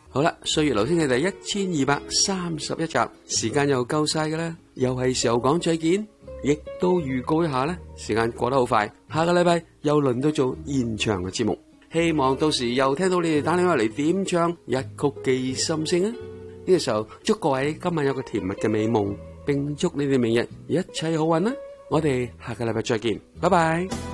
好啦，歲月留聲嘅第1231集，時間又夠晒㗎啦，又係時候講再見，亦都預告一下啦，時間過得好快，下個禮拜又輪到做現場嘅節目，希望到時又聽到你哋打電話嚟點唱一曲寄心聲啊！呢個時候祝各位今晚有個甜蜜嘅美夢，並祝你哋明日一切好運啦！我哋下個禮拜再見，拜拜。